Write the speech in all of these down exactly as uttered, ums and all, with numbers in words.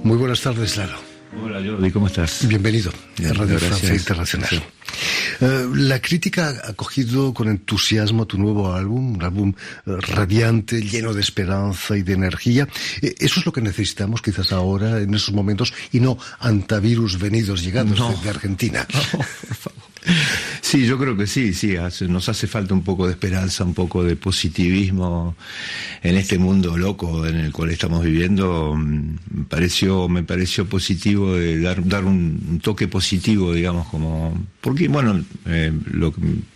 Muy buenas tardes, Lalo. Hola, Jordi, ¿cómo estás? Bienvenido Bien, a Radio gracias. Francia Internacional. Sí. Uh, la crítica ha acogido con entusiasmo tu nuevo álbum, un álbum uh, radiante, lleno de esperanza y de energía. Eh, eso es lo que necesitamos quizás ahora, en esos momentos, y no antivirus venidos, llegados no. de, de Argentina. No, por favor. Sí, yo creo que sí, sí, hace, nos hace falta un poco de esperanza, un poco de positivismo en este mundo loco en el cual estamos viviendo. Me pareció, me pareció positivo de dar, dar un, un toque positivo, digamos, como, porque bueno, eh, lo,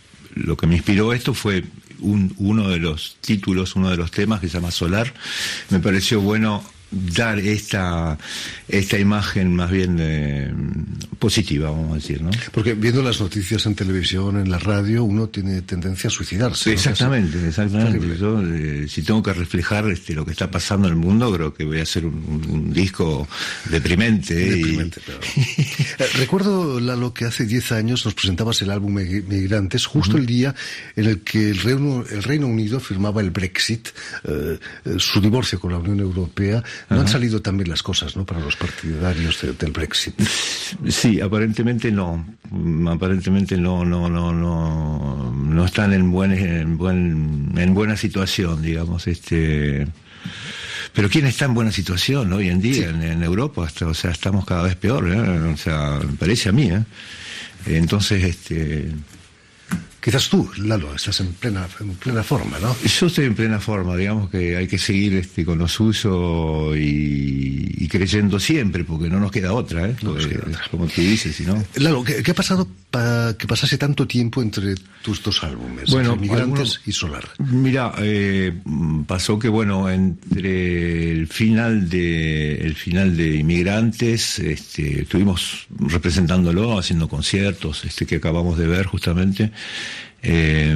lo que me inspiró esto fue un, uno de los títulos, uno de los temas que se llama Solar. Me pareció bueno dar esta esta imagen más bien eh, positiva, vamos a decir, ¿no? Porque viendo las noticias en televisión, en la radio, uno tiene tendencia a suicidarse. Exactamente, ¿no? exactamente. Yo, eh, si tengo que reflejar este, lo que está pasando en el mundo, creo que voy a hacer un, un disco deprimente. Deprimente, y... claro. eh, recuerdo, Lalo, que hace diez años nos presentabas el álbum Migrantes, justo uh-huh. el día en el que el Reino, el Reino Unido firmaba el Brexit, eh, su divorcio con la Unión Europea. No uh-huh. han salido tan bien las cosas, ¿no?, para los partidarios de, del Brexit. Sí, aparentemente no. Aparentemente no, no, no, no, no están en buen, en buen, en buena situación, digamos, este. Pero ¿quién está en buena situación hoy en día sí. en, en Europa? Hasta, o sea, estamos cada vez peor, ¿eh? O sea, me parece a mí, ¿eh? Entonces, este. Quizás tú, Lalo, estás en plena, en plena forma, ¿no? Yo estoy en plena forma, digamos que hay que seguir este, con lo suyo y, y creyendo siempre, porque no nos queda otra, ¿eh? No nos queda otra. Como tú dices, si no... Lalo, ¿qué, qué ha pasado para que pasase tanto tiempo entre tus dos álbumes, bueno, entre Migrantes algunos, y Solar? Mira, eh, pasó que, bueno, entre el final de el final de Inmigrantes, este, estuvimos representándolo, haciendo conciertos, este que acabamos de ver justamente. Eh,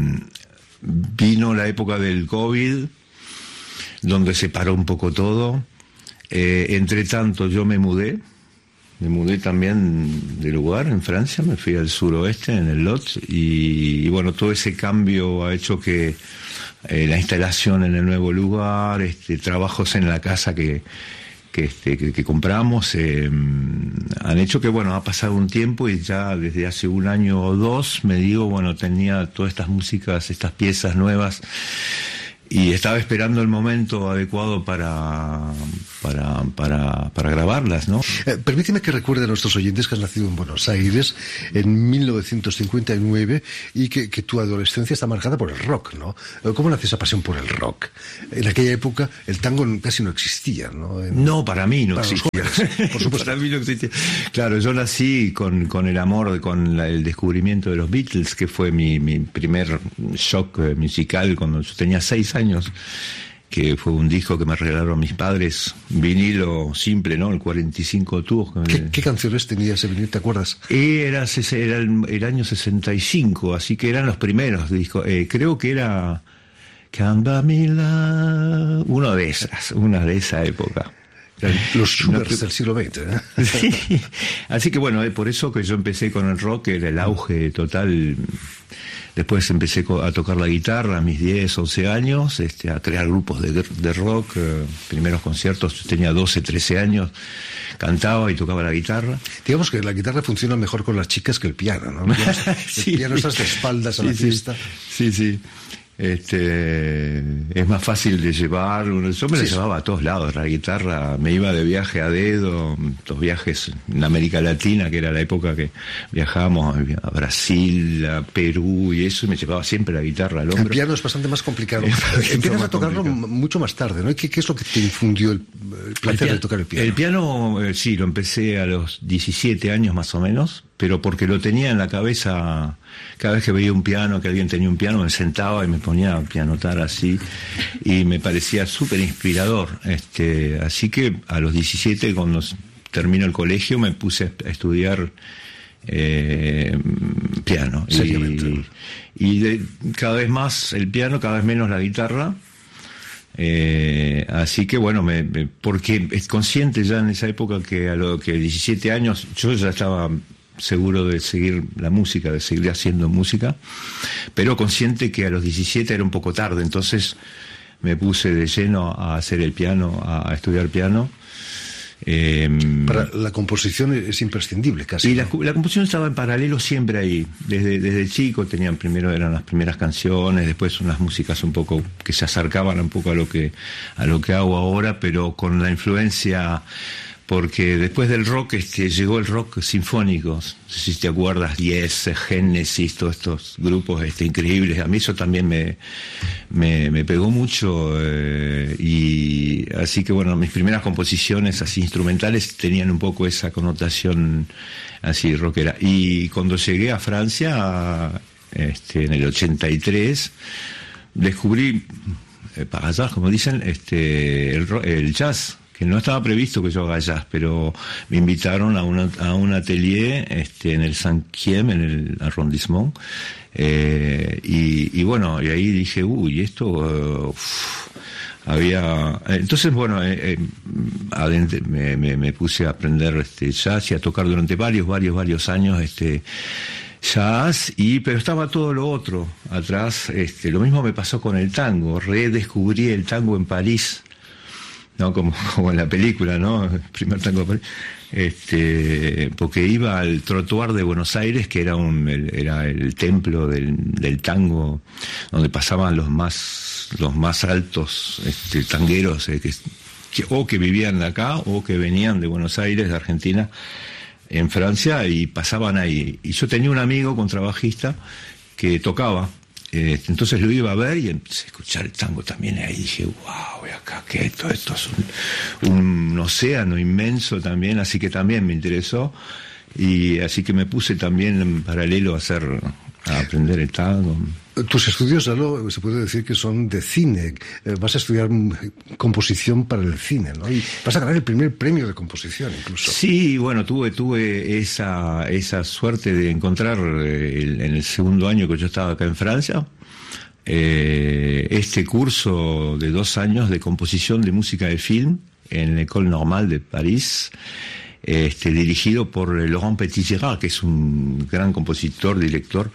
vino la época del COVID, donde se paró un poco todo. Eh, entre tanto yo me mudé, me mudé también de lugar en Francia, me fui al suroeste, en el Lot, y, y bueno, todo ese cambio ha hecho que eh, la instalación en el nuevo lugar, este, trabajos en la casa que que, este, que, que compramos, eh, han hecho que, bueno, ha pasado un tiempo y ya desde hace un año o dos me digo, bueno, tenía todas estas músicas, estas piezas nuevas y estaba esperando el momento adecuado para para para, para grabarlas, ¿no? Eh, permíteme que recuerde a nuestros oyentes que has nacido en Buenos Aires en mil novecientos cincuenta y nueve y que, que tu adolescencia está marcada por el rock, ¿no? ¿Cómo nace esa pasión por el rock? En aquella época el tango casi no existía, ¿no? En, no, para mí no para existía. Jóvenes, por supuesto. Para mí no existía. Claro, yo nací con, con el amor, con la, el descubrimiento de los Beatles, que fue mi, mi primer shock eh, musical cuando yo tenía seis años, que fue un disco que me regalaron mis padres, vinilo simple, ¿no? El cuarenta y cinco tubos. ¿Qué, ¿Qué canciones tenía ese vinilo, te acuerdas? Era, era el, el año sesenta y cinco, así que eran los primeros discos. Eh, creo que era Camba Mila, uno de esas, una de esa época. Los Schubert no, del siglo veinte, ¿eh? Sí. Así que bueno, es por eso que yo empecé con el rock, era el auge total. Después empecé a tocar la guitarra a mis diez, once años, este, a crear grupos de, de rock, eh, primeros conciertos, tenía doce, trece años, cantaba y tocaba la guitarra. Digamos que la guitarra funciona mejor con las chicas que el piano, ¿no? El sí, piano estás de espaldas a sí, la fiesta. Sí, sí. Este, es más fácil de llevar. Yo me sí, la llevaba a todos lados, la guitarra. Me iba de viaje a dedo, los viajes en América Latina, que era la época que viajábamos a Brasil, a Perú y eso, y me llevaba siempre la guitarra al hombro. El piano es bastante más complicado. Empiezas a tocarlo complicado. mucho más tarde, ¿no? ¿Qué, qué es lo que te infundió el, el placer el de tocar el piano? El piano, eh, sí, lo empecé a los diecisiete años más o menos, pero porque lo tenía en la cabeza. Cada vez que veía un piano, que alguien tenía un piano, me sentaba y me ponía a pianotar así, y me parecía súper inspirador. Este, así que a los diecisiete, cuando termino el colegio, me puse a estudiar eh, piano. Seriamente. Y, y de, cada vez más el piano, cada vez menos la guitarra. Eh, así que bueno, me, me, porque es consciente ya en esa época que a los que diecisiete años yo ya estaba seguro de seguir la música, de seguir haciendo música, pero consciente que a los diecisiete era un poco tarde, entonces me puse de lleno a hacer el piano, a, a estudiar piano, Eh, Para la composición es imprescindible, casi. Y ¿no? la, la composición estaba en paralelo siempre ahí. Desde, desde chico tenían primero eran las primeras canciones, después unas músicas un poco que se acercaban un poco a lo que a lo que hago ahora, pero con la influencia, porque después del rock este, llegó el rock sinfónico. No sé si te acuerdas, Yes, Genesis, todos estos grupos este, increíbles. A mí eso también me, me, me pegó mucho. Eh, y así que bueno, mis primeras composiciones así instrumentales tenían un poco esa connotación así rockera. Y cuando llegué a Francia, este, en el ochenta y tres, descubrí, eh, par hasard, como dicen, este, el, el jazz, que no estaba previsto que yo haga jazz, pero me invitaron a, una, a un atelier este, en el cinquième, en el arrondissement, eh, y, y bueno, y ahí dije, uy, esto uh, uf, había... Entonces, bueno, eh, eh, adentro, me, me, me puse a aprender este, jazz y a tocar durante varios, varios, varios años este jazz, y pero estaba todo lo otro atrás. Este, lo mismo me pasó con el tango, redescubrí el tango en París, no como, como en la película, ¿no? El primer tango de París. Este, porque iba al Trottoir de Buenos Aires, que era un el, era el templo del, del tango, donde pasaban los más los más altos este, tangueros eh, que, que o que vivían acá o que venían de Buenos Aires, de Argentina, en Francia, y pasaban ahí. Y yo tenía un amigo contrabajista que tocaba. Eh, entonces lo iba a ver y empecé a escuchar el tango también, y ahí dije, wow, acá que esto, esto es un, un océano inmenso también, así que también me interesó, y así que me puse también en paralelo a hacer, a aprender el tango. Tus estudios, Lalo, se puede decir que son de cine. Eh, vas a estudiar composición para el cine, ¿no? Y vas a ganar el primer premio de composición, incluso. Sí, bueno, tuve tuve esa esa suerte de encontrar eh, el, en el segundo año que yo estaba acá en Francia, eh, este curso de dos años de composición de música de film en la École Normale de París, este, dirigido por Laurent Petit-Gérard, que es un gran compositor, director.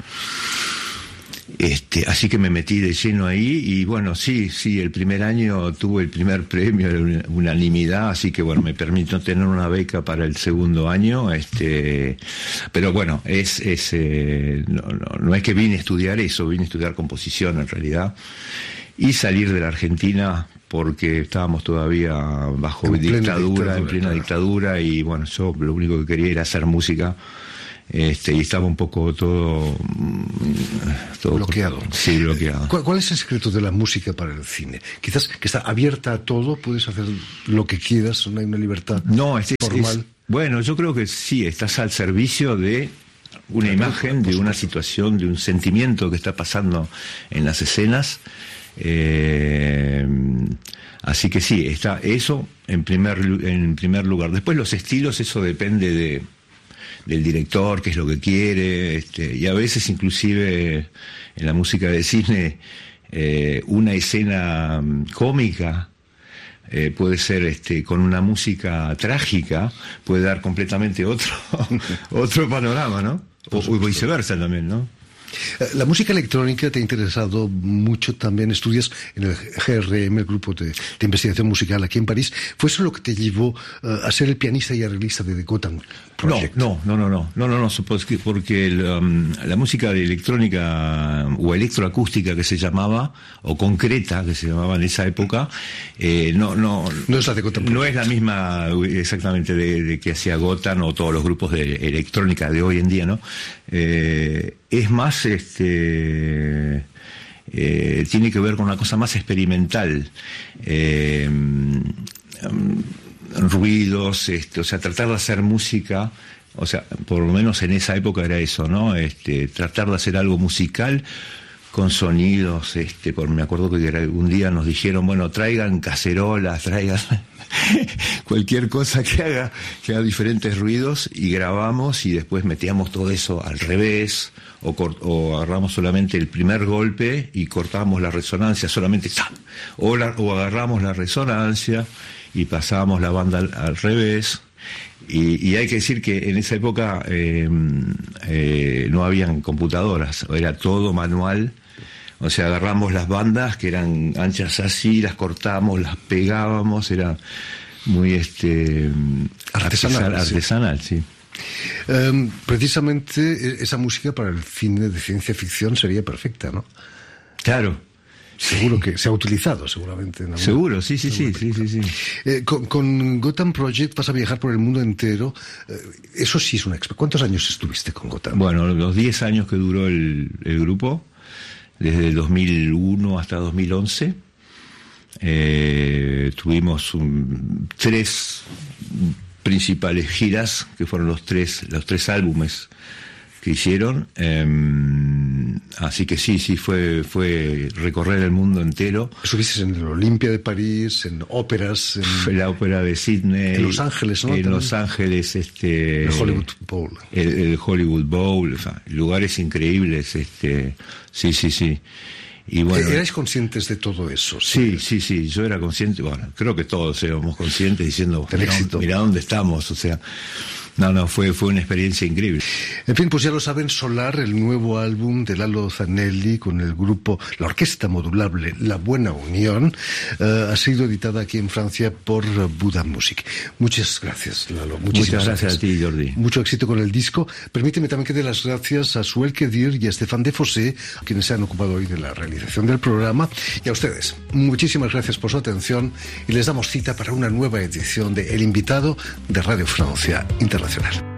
Este, así que me metí de lleno ahí, y bueno, sí, sí, el primer año tuve el primer premio de unanimidad, así que bueno, me permitió tener una beca para el segundo año, este, pero bueno, es, es, eh, no, no, no es que vine a estudiar eso, vine a estudiar composición en realidad, y salir de la Argentina, porque estábamos todavía bajo en dictadura, plena dictadura, en plena claro. dictadura, y bueno, yo lo único que quería era hacer música. Este, y estaba un poco todo, todo bloqueado. Cortado. Sí, bloqueado. ¿Cuál, ¿Cuál es el secreto de la música para el cine? Quizás que está abierta a todo, puedes hacer lo que quieras, no hay una libertad no, es, formal. Es, bueno, yo creo que sí, estás al servicio de una claro, imagen, de una situación, de un sentimiento que está pasando en las escenas. Eh, así que sí, está eso en primer, en primer lugar. Después los estilos, eso depende de del director, qué es lo que quiere, este, y a veces inclusive en la música de cine eh, una escena cómica eh, puede ser este, con una música trágica, puede dar completamente otro otro panorama, ¿no? O, o viceversa también, ¿no? La música electrónica te ha interesado mucho también, estudias en el G R M, el grupo de, de investigación musical aquí en París. ¿Fue eso lo que te llevó uh, a ser el pianista y arreglista de The Gotham Project? No, no, no, no, no, no, no, no porque el, um, la música de electrónica o electroacústica que se llamaba, o concreta que se llamaba en esa época, eh, no, no, no es la de Gotham Project. No es la misma exactamente de, de que hacía Gotham o todos los grupos de electrónica de hoy en día, ¿no? Eh, es más, este, eh, tiene que ver con una cosa más experimental, eh, um, ruidos, este, o sea, tratar de hacer música, o sea, por lo menos en esa época era eso, ¿no? Este, tratar de hacer algo musical con sonidos, este, por, me acuerdo que un día nos dijeron, bueno, traigan cacerolas, traigan cualquier cosa que haga, que haga diferentes ruidos, y grabamos, y después metíamos todo eso al revés, o, o agarramos solamente el primer golpe y cortábamos la resonancia, solamente ¡zap! O, la, o agarramos la resonancia y pasábamos la banda al, al revés. Y, y hay que decir que en esa época eh, eh, no habían computadoras, era todo manual. O sea, agarramos las bandas que eran anchas así, las cortábamos, las pegábamos, era muy este artesanal, artesanal, sí. sí. Um, precisamente esa música para el cine de ciencia ficción sería perfecta, ¿no? Claro. Seguro que se ha utilizado, seguramente. En Seguro, sí, sí, sí, sí, sí, sí. Eh, con, con Gotham Project vas a viajar por el mundo entero. Eh, eso sí es una experiencia. ¿Cuántos años estuviste con Gotham? Bueno, los diez años que duró el, el grupo, desde el dos mil uno hasta dos mil once. Eh, tuvimos un, tres principales giras, que fueron los tres, los tres álbumes que hicieron, eh, así que sí, sí, fue fue recorrer el mundo entero. Estuviste en el Olimpia de París, en óperas, en la ópera de Sydney, en Los Ángeles, ¿no? En También. Los Ángeles, este, el Hollywood Bowl, el, el Hollywood Bowl, o sea, lugares increíbles, este, sí, sí, sí. Y bueno, ¿erais conscientes de todo eso? Sí, sí, sí, yo era consciente, bueno, creo que todos éramos conscientes diciendo, mirá, mirá dónde estamos, o sea, no, no, fue, fue una experiencia increíble. En fin, pues ya lo saben, Solar, el nuevo álbum de Lalo Zanelli con el grupo, la orquesta modulable La Buena Unión, uh, ha sido editada aquí en Francia por Buda Music. Muchas gracias, Lalo. Muchas gracias, gracias a ti, Jordi. Mucho éxito con el disco. Permíteme también que dé las gracias a Suel Kedir y a Estefan de Fossé, quienes se han ocupado hoy de la realización del programa, y a ustedes. Muchísimas gracias por su atención y les damos cita para una nueva edición de El Invitado de Radio Francia Internacional.